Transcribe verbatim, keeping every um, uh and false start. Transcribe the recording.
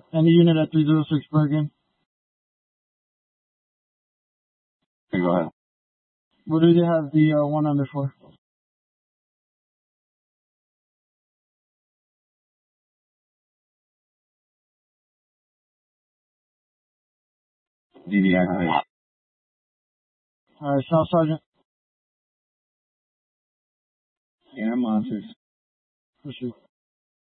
Any unit at three oh six Bergen. Okay, go ahead. What do they have the uh, one under for? D D activate. Alright, Staff Sergeant. Air monsters. Pursue.